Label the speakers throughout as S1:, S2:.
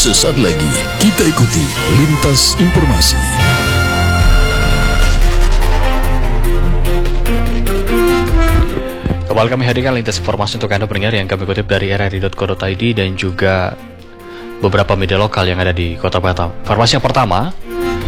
S1: Sesaat lagi kita ikuti Lintas Informasi.
S2: Kembali kami hadirkan Lintas Informasi untuk Anda pendengar yang kami kutip dari rri.co.id dan juga beberapa media lokal yang ada di Kota Batam. Informasi yang pertama,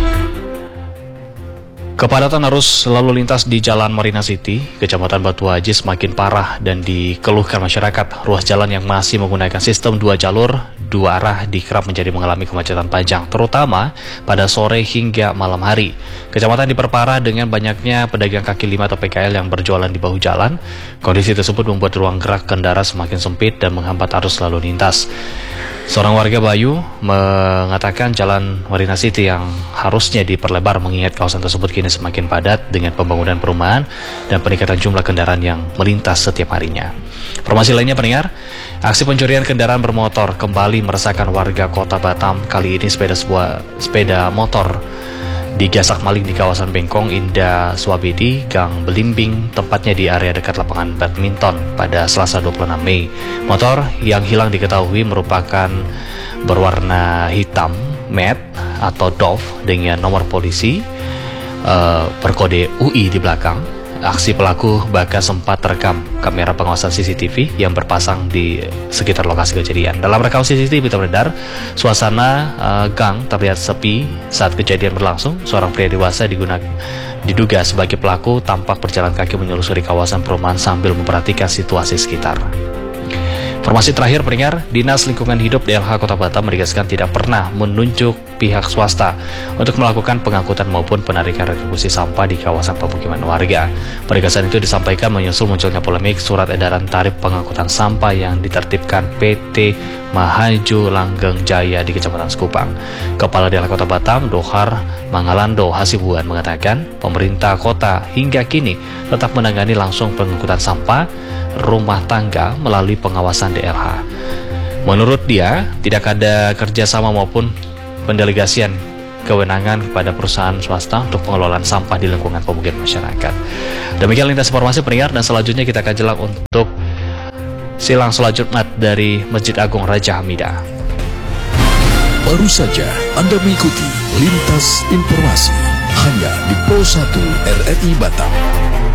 S2: kepadatan arus lalu lintas di Jalan Marina City, Kecamatan Batu Haji semakin parah dan dikeluhkan masyarakat. Ruas jalan yang masih menggunakan sistem 2 jalur, 2 arah dikerap menjadi mengalami kemacetan panjang, terutama pada sore hingga malam hari. Kecamatan diperparah dengan banyaknya pedagang kaki lima atau PKL yang berjualan di bahu jalan. Kondisi tersebut membuat ruang gerak kendaraan semakin sempit dan menghambat arus lalu lintas. Seorang warga Bayu mengatakan jalan Marina City yang harusnya diperlebar mengingat kawasan tersebut kini semakin padat dengan pembangunan perumahan dan peningkatan jumlah kendaraan yang melintas setiap harinya. Informasi lainnya pendengar, aksi pencurian kendaraan bermotor kembali meresahkan warga Kota Batam. Kali ini sepeda motor digasak maling di kawasan Bengkong Indah Swabedi, Gang Belimbing, tepatnya di area dekat lapangan badminton pada Selasa 26 Mei. Motor yang hilang diketahui merupakan berwarna hitam matte atau Dove dengan nomor polisi berkode UI di belakang. Aksi pelaku bahkan sempat terekam kamera pengawasan CCTV yang berpasang di sekitar lokasi kejadian. Dalam rekaman CCTV terberedar, suasana gang terlihat sepi saat kejadian berlangsung. Seorang pria dewasa diduga sebagai pelaku tampak berjalan kaki menyelusuri kawasan perumahan sambil memperhatikan situasi sekitar. Informasi terakhir pendengar, Dinas Lingkungan Hidup DLH Kota Batam menegaskan tidak pernah menunjuk pihak swasta untuk melakukan pengangkutan maupun penarikan retribusi sampah di kawasan pemukiman warga. Penegasan itu disampaikan menyusul munculnya polemik surat edaran tarif pengangkutan sampah yang ditertibkan PT Mahaju Langgeng Jaya di Kecamatan Sekupang. Kepala DLH Kota Batam, Dohar Mangalando Hasibuan mengatakan pemerintah kota hingga kini tetap menangani langsung pengangkutan sampah rumah tangga melalui pengawasan DLH. Menurut dia, tidak ada kerjasama maupun pendelegasian kewenangan kepada perusahaan swasta untuk pengelolaan sampah di lingkungan pemukiman masyarakat. Demikian lintas informasi pendengar, dan selanjutnya kita akan jelang untuk silang sholat Jumat dari Masjid Agung Raja Hamidah.
S1: Baru saja Anda mengikuti Lintas Informasi hanya di Pro 1 RRI Batam.